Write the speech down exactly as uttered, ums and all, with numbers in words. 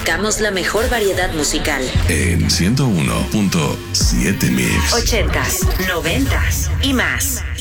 Buscamos la mejor variedad musical. En ciento uno punto siete Mix. Ochentas, noventas y más.